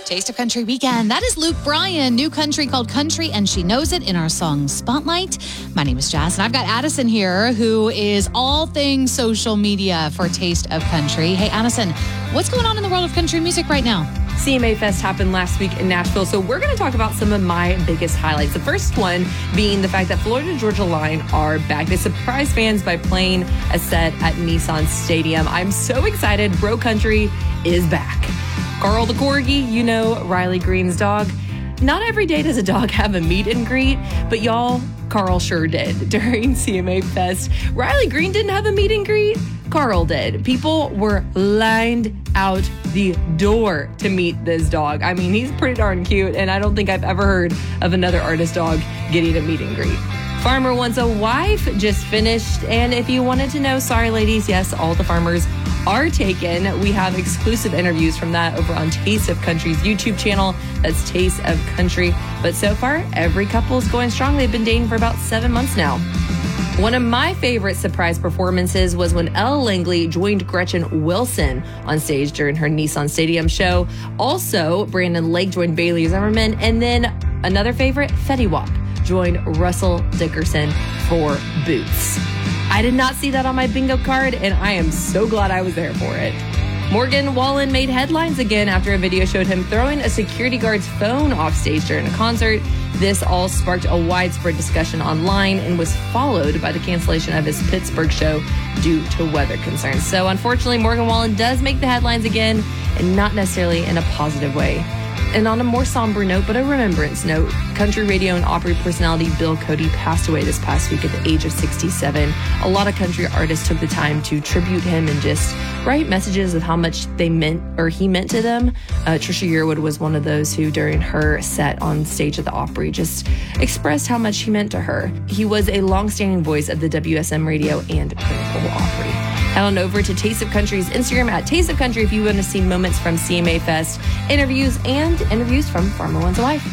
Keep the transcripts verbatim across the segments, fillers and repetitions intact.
Taste of Country Weekend. That is Luke Bryan. New country called Country, and she knows it in our song Spotlight. My name is Jazz, and I've got Addison here, who is all things social media for Taste of Country. Hey, Addison, what's going on in the world of country music right now? C M A Fest happened last week in Nashville, so we're going to talk about some of my biggest highlights. The first one being the fact that Florida Georgia Line are back. They surprised fans by playing a set at Nissan Stadium. I'm so excited. Bro Country is back. Carl the Corgi, you know, Riley Green's dog. Not every day does a dog have a meet and greet, but y'all, Carl sure did during C M A Fest. Riley Green didn't have a meet and greet. Carl did. People were lined out the door to meet this dog. I mean, he's pretty darn cute, and I don't think I've ever heard of another artist dog getting a meet and greet. Farmer Wants a Wife just finished, and if you wanted to know, sorry ladies, yes, all the farmers are taken. We have exclusive interviews from that over on Taste of Country's YouTube channel. That's Taste of Country. But so far, every couple is going strong. They've been dating for about seven months now. One of my favorite surprise performances was when Elle Langley joined Gretchen Wilson on stage during her Nissan Stadium show. Also, Brandon Lake joined Bailey Zimmerman. And then another favorite, Fetty Wap, joined Russell Dickerson for Boots. I did not see that on my bingo card, and I am so glad I was there for it. Morgan Wallen made headlines again after a video showed him throwing a security guard's phone off stage during a concert. This all sparked a widespread discussion online and was followed by the cancellation of his Pittsburgh show due to weather concerns. So unfortunately, Morgan Wallen does make the headlines again, and not necessarily in a positive way. And on a more somber note, but a remembrance note, country radio and Opry personality Bill Cody passed away this past week at the age of sixty-seven. A lot of country artists took the time to tribute him and just write messages of how much they meant, or he meant to them. Uh, Trisha Yearwood was one of those who, during her set on stage at the Opry, just expressed how much he meant to her. He was a long-standing voice of the W S M radio and Pinnacle Opry. Head on over to Taste of Country's Instagram at Taste of Country if you want to see moments from C M A Fest, interviews, and interviews from Farmer Wants a Wife.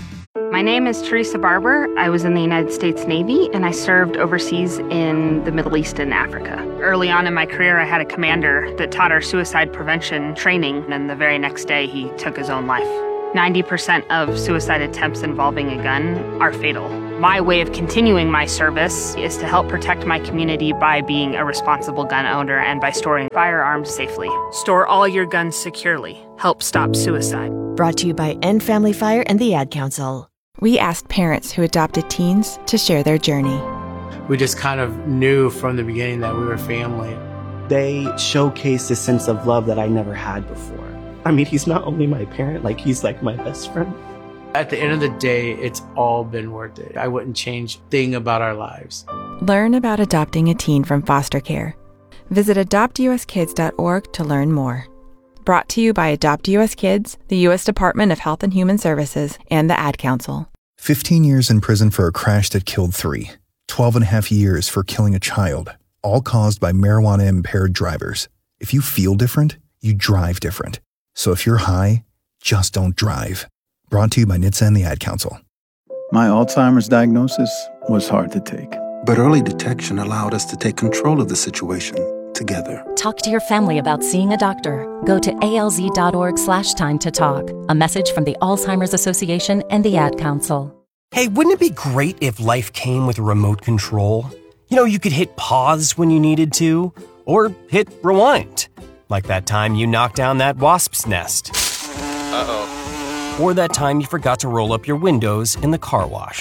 My name is Teresa Barber. I was in the United States Navy, and I served overseas in the Middle East and Africa. Early on in my career, I had a commander that taught our suicide prevention training, and the very next day, he took his own life. ninety percent of suicide attempts involving a gun are fatal. My way of continuing my service is to help protect my community by being a responsible gun owner and by storing firearms safely. Store all your guns securely. Help stop suicide. Brought to you by End Family Fire and the Ad Council. We asked parents who adopted teens to share their journey. We just kind of knew from the beginning that we were family. They showcased a sense of love that I never had before. I mean, he's not only my parent, like he's like my best friend. At the end of the day, it's all been worth it. I wouldn't change a thing about our lives. Learn about adopting a teen from foster care. Visit adopt u s kids dot org to learn more. Brought to you by Adopt U S Kids, the U S Department of Health and Human Services, and the Ad Council. fifteen years in prison for a crash that killed three. twelve and a half years for killing a child, all caused by marijuana-impaired drivers. If you feel different, you drive different. So if you're high, just don't drive. Brought to you by N H T S A and the Ad Council. My Alzheimer's diagnosis was hard to take. But early detection allowed us to take control of the situation together. Talk to your family about seeing a doctor. Go to alz.org slash time to talk. A message from the Alzheimer's Association and the Ad Council. Hey, wouldn't it be great if life came with a remote control? You know, you could hit pause when you needed to, or hit rewind. Like that time you knocked down that wasp's nest. Uh-oh. Or that time you forgot to roll up your windows in the car wash.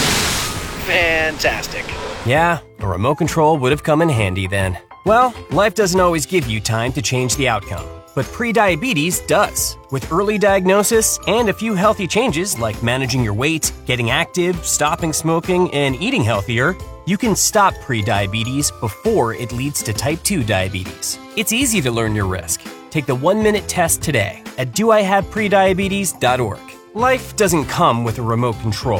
Fantastic. Yeah, a remote control would have come in handy then. Well, life doesn't always give you time to change the outcome, but prediabetes does. With early diagnosis and a few healthy changes like managing your weight, getting active, stopping smoking, and eating healthier, you can stop prediabetes before it leads to type two diabetes. It's easy to learn your risk. Take the one-minute test today at do I have prediabetes dot org. Life doesn't come with a remote control.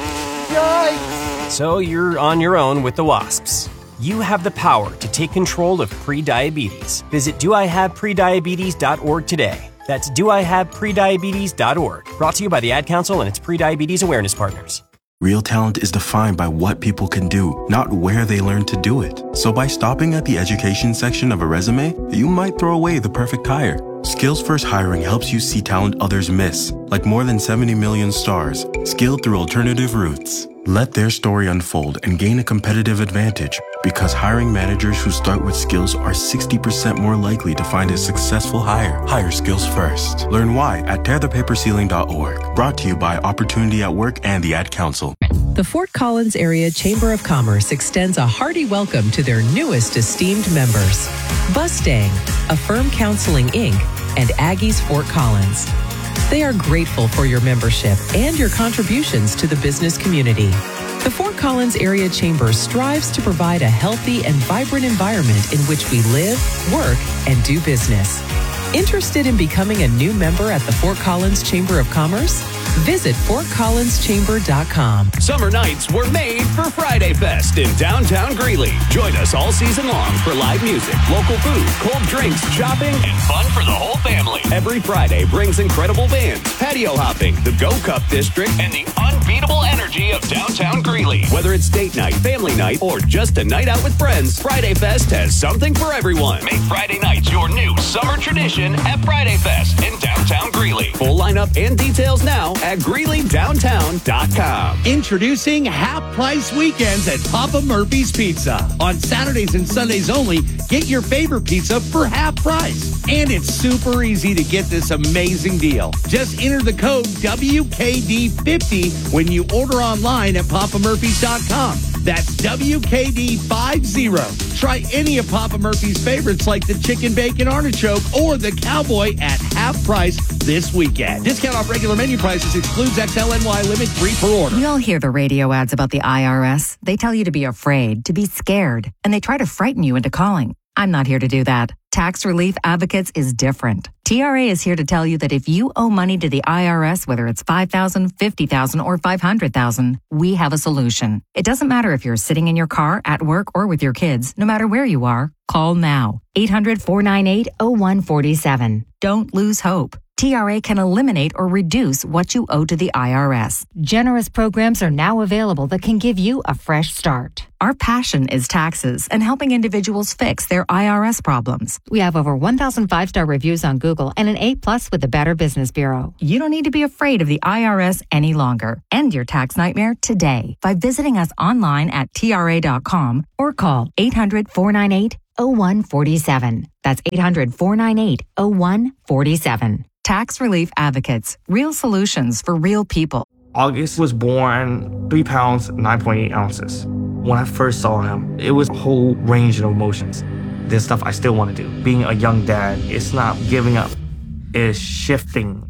Yikes! So you're on your own with the wasps. You have the power to take control of prediabetes. Visit do I have prediabetes dot org today. That's do I have prediabetes dot org. Brought to you by the Ad Council and its prediabetes awareness partners. Real talent is defined by what people can do, not where they learn to do it. So by stopping at the education section of a resume, you might throw away the perfect hire. Skills First Hiring helps you see talent others miss, like more than seventy million stars, skilled through alternative routes. Let their story unfold and gain a competitive advantage, because hiring managers who start with skills are sixty percent more likely to find a successful hire. Hire skills first. Learn why at tear the paper ceiling dot org. Brought to you by Opportunity at Work and the Ad Council. The Fort Collins Area Chamber of Commerce extends a hearty welcome to their newest esteemed members, Bustang, Affirm Counseling Incorporated, and Aggies Fort Collins. They are grateful for your membership and your contributions to the business community. The Fort Collins Area Chamber strives to provide a healthy and vibrant environment in which we live, work, and do business. Interested in becoming a new member at the Fort Collins Chamber of Commerce? Visit fort collins chamber dot com. Summer nights were made for Friday Fest in downtown Greeley. Join us all season long for live music, local food, cold drinks, shopping, and fun for the whole family. Every Friday brings incredible bands, patio hopping, the Go Cup District, and the unbeatable energy of downtown Greeley. Whether it's date night, family night, or just a night out with friends, Friday Fest has something for everyone. Make Friday nights your new summer tradition at Friday Fest in downtown Greeley. Full lineup and details now at greeley downtown dot com. Introducing half price weekends at Papa Murphy's Pizza. On Saturdays and Sundays only, get your favorite pizza for half price. And it's super easy to get this amazing deal. Just enter the code W K D fifty when you order online at papa murphys dot com. That's W K D fifty. Try any of Papa Murphy's favorites like the chicken bacon artichoke or the cowboy at half price this weekend. Discount off regular menu prices excludes X L N Y limit three per order. We all hear the radio ads about the I R S. They tell you to be afraid, to be scared, and they try to frighten you into calling. I'm not here to do that. Tax Relief Advocates is different. T R A is here to tell you that if you owe money to the I R S, whether it's five thousand dollars, fifty thousand dollars, or five hundred thousand dollars, we have a solution. It doesn't matter if you're sitting in your car, at work, or with your kids. No matter where you are, call now. eight hundred, four nine eight, oh one four seven. Don't lose hope. T R A can eliminate or reduce what you owe to the I R S. Generous programs are now available that can give you a fresh start. Our passion is taxes and helping individuals fix their I R S problems. We have over one thousand five-star reviews on Google and an A plus with the Better Business Bureau. You don't need to be afraid of the I R S any longer. End your tax nightmare today by visiting us online at T R A dot com or call eight hundred, four nine eight, oh one four seven. That's eight hundred, four nine eight, oh one four seven. Tax Relief Advocates. Real solutions for real people. August was born three pounds, nine point eight ounces. When I first saw him, it was a whole range of emotions. There's stuff I still want to do. Being a young dad, it's not giving up. It's shifting.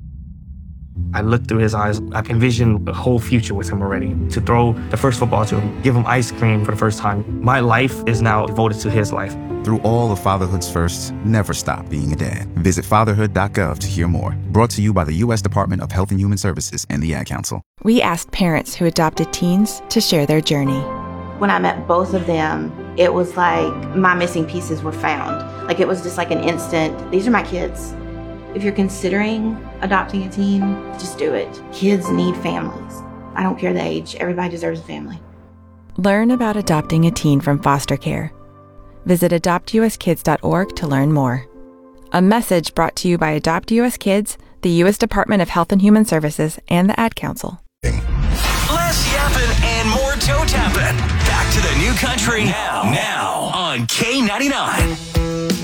I looked through his eyes. I envisioned a whole future with him already. To throw the first football to him, give him ice cream for the first time. My life is now devoted to his life. Through all of fatherhood's firsts, never stop being a dad. Visit fatherhood dot gov to hear more. Brought to you by the U S Department of Health and Human Services and the Ad Council. We asked parents who adopted teens to share their journey. When I met both of them, it was like my missing pieces were found. Like it was just like an instant, these are my kids. If you're considering adopting a teen, just do it. Kids need families. I don't care the age. Everybody deserves a family. Learn about adopting a teen from foster care. Visit adopt u s kids dot org to learn more. A message brought to you by Adopt U S Kids, the U S Department of Health and Human Services, and the Ad Council. Less yapping and more toe tapping. Back to the new country now, now on K ninety-nine.